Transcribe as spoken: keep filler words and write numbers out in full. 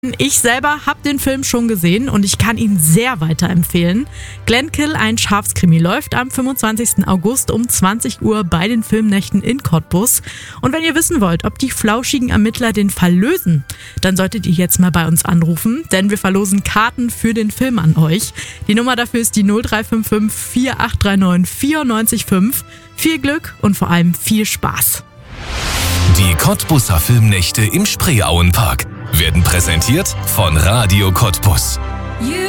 Ich selber habe den Film schon gesehen und ich kann ihn sehr weiterempfehlen. Glenkill, ein Schafskrimi, läuft am fünfundzwanzigsten August um zwanzig Uhr bei den Filmnächten in Cottbus. Und wenn ihr wissen wollt, ob die flauschigen Ermittler den Fall lösen, dann solltet ihr jetzt mal bei uns anrufen, denn wir verlosen Karten für den Film an euch. Die Nummer dafür ist die null drei fünf fünf, vier acht drei neun, vier neun fünf. Viel Glück und vor allem viel Spaß. Die Cottbuser Filmnächte im Spreeauenpark werden präsentiert von Radio Cottbus.